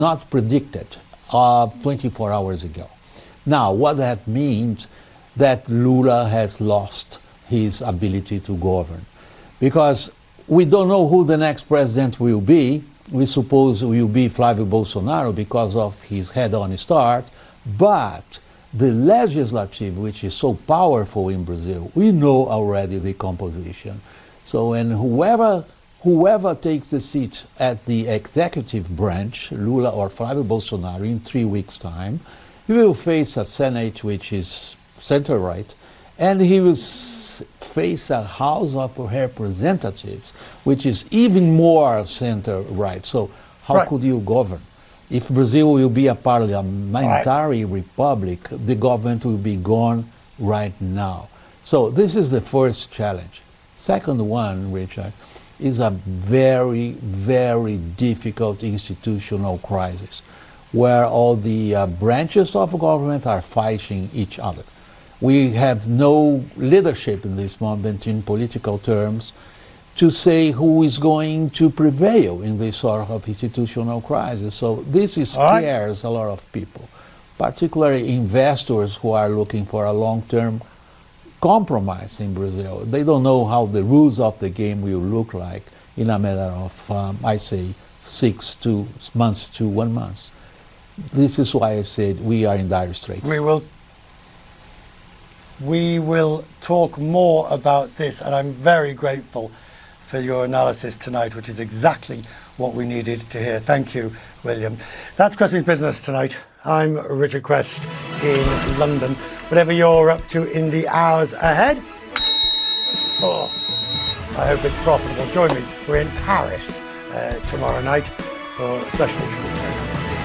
not predicted 24 hours ago. Now, what that means that Lula has lost his ability to govern, because we don't know who the next president will be. We suppose it will be Flávio Bolsonaro because of his head-on start, but the legislative, which is so powerful in Brazil, we know already the composition. So, and whoever takes the seat at the executive branch, Lula or Flávio Bolsonaro, in 3 weeks' time, he will face a Senate which is center-right, and he will face a House of Representatives which is even more center-right. So how could you govern? If Brazil will be a parliamentary republic, the government will be gone right now. So this is the first challenge. Second one, Richard, is a very, very difficult institutional crisis where all the branches of government are fighting each other. We have no leadership in this moment in political terms to say who is going to prevail in this sort of institutional crisis. So this scares a lot of people, particularly investors who are looking for a long-term compromise in Brazil. They don't know how the rules of the game will look like in a matter of, I say, 6 months to 1 month. This is why I said we are in dire straits. We will talk more about this, and I'm very grateful for your analysis tonight, which is exactly what we needed to hear. Thank you, William. That's Cresswell's Business tonight. I'm Richard Quest in London. Whatever you're up to in the hours ahead, I hope it's profitable. Join me. We're in Paris tomorrow night for a special edition.